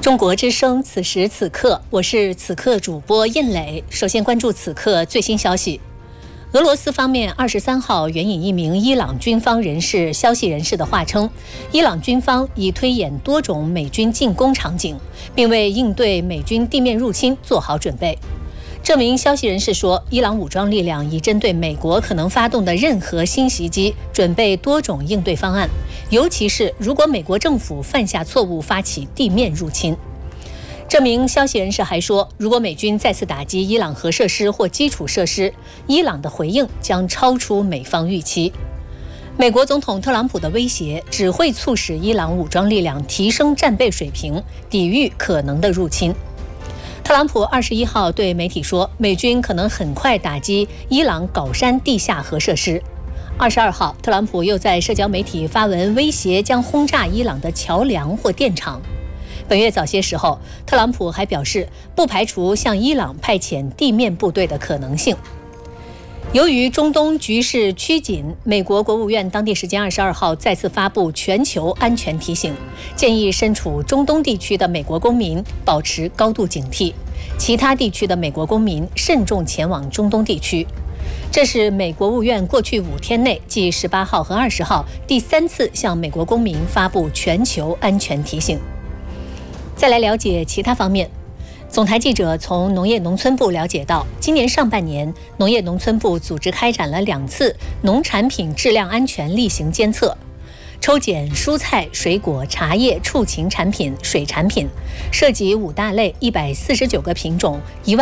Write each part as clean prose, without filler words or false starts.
中国之声，此时此刻，我是此刻主播印磊。首先关注此刻最新消息。俄罗斯方面23号援引一名伊朗军方消息人士的话称，伊朗军方已推演多种美军进攻场景，并为应对美军地面入侵做好准备。这名消息人士说，伊朗武装力量已针对美国可能发动的任何新袭击准备多种应对方案，尤其是如果美国政府犯下错误发起地面入侵。这名消息人士还说，如果美军再次打击伊朗核设施或基础设施，伊朗的回应将超出美方预期。美国总统特朗普的威胁只会促使伊朗武装力量提升战备水平，抵御可能的入侵。特朗普21号对媒体说，美军可能很快打击伊朗镐山地下核设施。22号，特朗普又在社交媒体发文威胁将轰炸伊朗的桥梁或电厂。本月早些时候，特朗普还表示不排除向伊朗派遣地面部队的可能性。由于中东局势趋紧，美国国务院当地时间22号再次发布全球安全提醒，建议身处中东地区的美国公民保持高度警惕，其他地区的美国公民慎重前往中东地区。这是美国务院过去5天内，即18号和20号第3次向美国公民发布全球安全提醒。再来了解其他方面。总台记者从农业农村部了解到，今年上半年，农业农村部组织开展了2次农产品质量安全例行监测，抽检蔬菜、水果、茶叶、畜禽产品、水产品，涉及5大类149个品种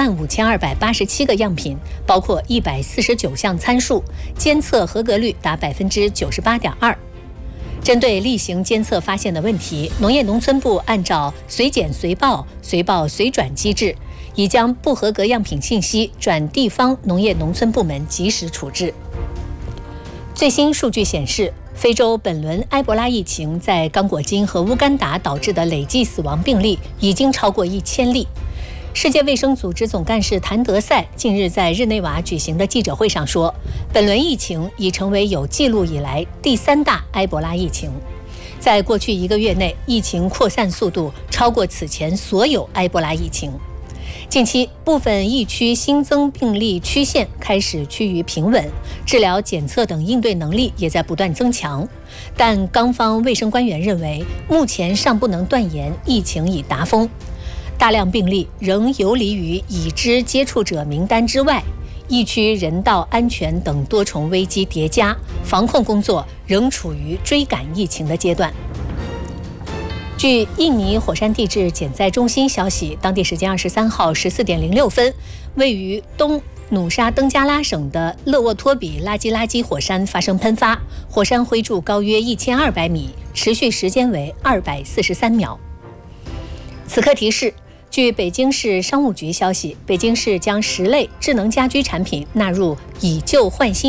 15287个样品，包括149项参数，监测合格率达98.2%。针对例行监测发现的问题，农业农村部按照随检随报、随报随转机制，已将不合格样品信息转地方农业农村部门及时处置。最新数据显示，非洲本轮埃博拉疫情在刚果金和乌干达导致的累计死亡病例已经超过1000例。世界卫生组织总干事谭德赛近日在日内瓦举行的记者会上说，本轮疫情已成为有记录以来第3大埃博拉疫情。在过去1个月内，疫情扩散速度超过此前所有埃博拉疫情。近期，部分疫区新增病例曲线开始趋于平稳，治疗、检测等应对能力也在不断增强。但刚方卫生官员认为，目前尚不能断言疫情已达峰。大量病例仍游离于已知接触者名单之外，疫区人道安全等多重危机叠加，防控工作仍处于追赶疫情的阶段。据印尼火山地质减灾中心消息，当地时间23号14点06分，位于东努沙登加拉省的勒沃托比拉基火山发生喷发，火山灰柱高约1200米，持续时间为243秒。此刻提示，据北京市商务局消息，北京市将10类智能家居产品纳入以旧换新